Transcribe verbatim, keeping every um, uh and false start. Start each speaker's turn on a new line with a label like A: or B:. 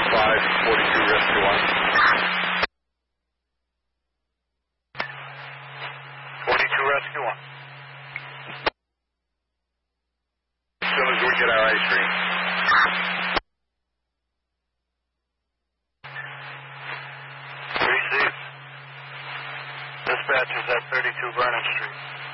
A: five forty-two Rescue one. forty-two Rescue one. As soon as we get our ice cream. Dispatch is at thirty-two Vernon Street.